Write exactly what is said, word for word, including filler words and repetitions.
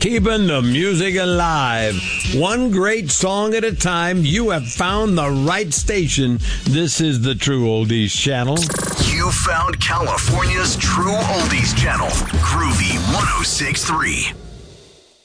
keeping the music alive. One great song at a time. You have found the right station. This is the True Oldies Channel. You found California's True Oldies Channel. Groovy one oh six point three.